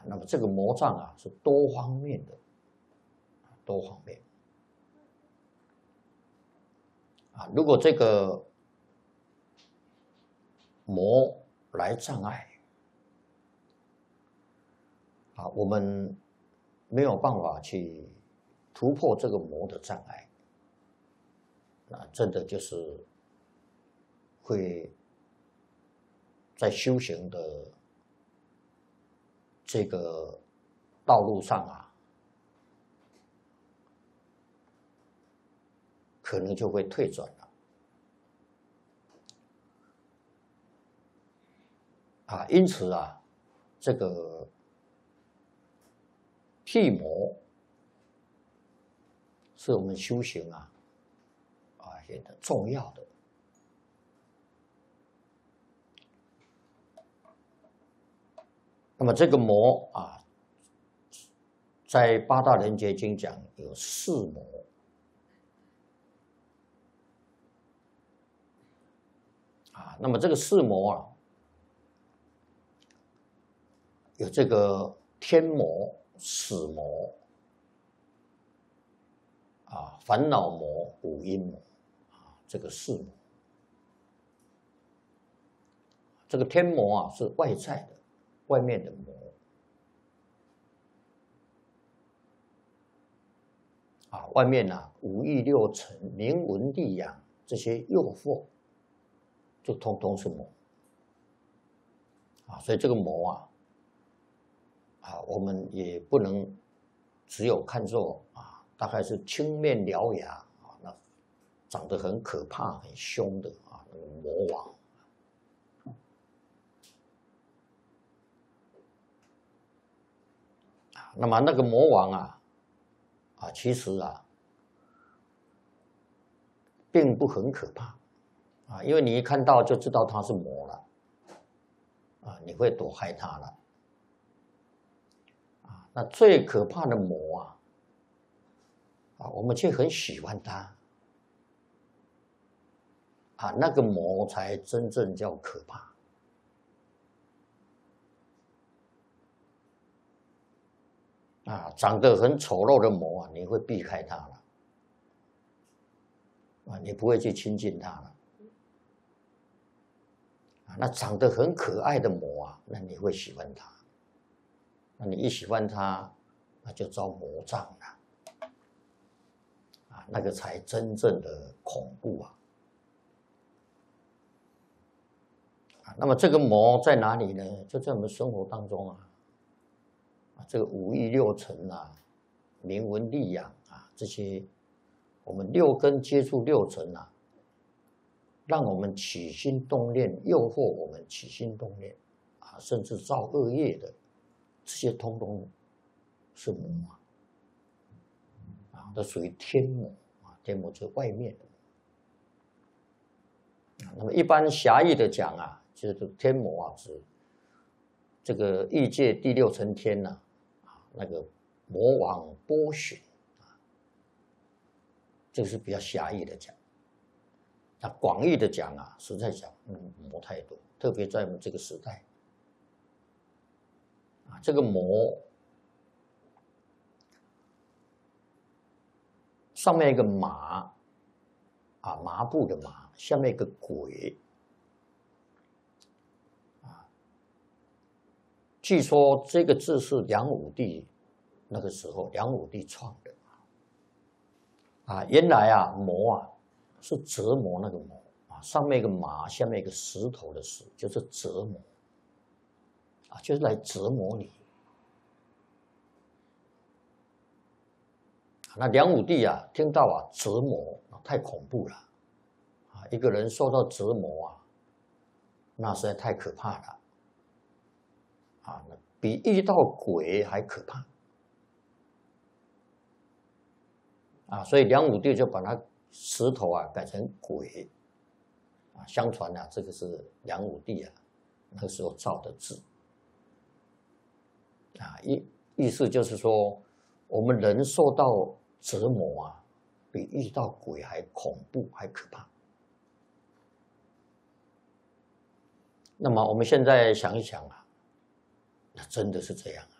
那么这个魔障啊是多方面的，多方面啊。如果这个魔来障碍啊，我们没有办法去突破这个魔的障碍，那真的就是会在修行的这个道路上啊，可能就会退转了啊。因此啊，这个替魔是我们修行啊也很重要的。那么这个魔啊，在八大人觉经讲有四魔啊。那么这个四魔啊，有这个天魔、死魔啊、烦恼魔、五阴魔啊，这个四魔。这个天魔啊是外在的，外面的魔啊，外面啊五欲六尘、名闻利养这些诱惑，就通通是魔啊。所以这个魔啊，我们也不能只有看作啊，大概是青面獠牙啊，那长得很可怕、很凶的啊，那个魔王。那么那个魔王啊，其实啊，并不很可怕啊，因为你一看到就知道他是魔了啊，你会躲开他了啊。那最可怕的魔啊，我们却很喜欢他啊，那个魔才真正叫可怕。啊，长得很丑陋的魔啊，你会避开它了，啊，你不会去亲近它了。啊，那长得很可爱的魔啊，那你会喜欢它。那你一喜欢它，那就遭魔障了。啊，那个才真正的恐怖啊。啊，那么这个魔在哪里呢？就在我们生活当中啊。这个五欲六尘啊，名闻利养啊，这些我们六根接触六尘啊，让我们起心动念，诱惑我们起心动念啊，甚至造恶业的，这些通通是魔啊，都属于天魔啊，天魔就是外面的。那么一般狭义的讲啊，就是天魔啊，指这个欲界第六层天呐。那个魔王波旬啊，这个是比较狭义的讲。那广义的讲啊，实在讲，魔太多，特别在我们这个时代啊，这个魔上面一个麻啊，麻布的麻，下面一个鬼啊。据说这个字是梁武帝那个时候梁武帝创的啊。原来啊，魔啊是折磨那个魔啊，上面一个麻，下面一个石头的石，就是折磨啊，就是来折磨你。那梁武帝啊，听到啊折磨太恐怖了啊，一个人受到折磨啊，那实在太可怕了啊，比遇到鬼还可怕啊，所以梁武帝就把那石头啊改成鬼啊。相传啊，这个是梁武帝啊那个时候造的字啊，意思就是说，我们人受到折磨啊，比遇到鬼还恐怖，还可怕。那么我们现在想一想啊，那真的是这样。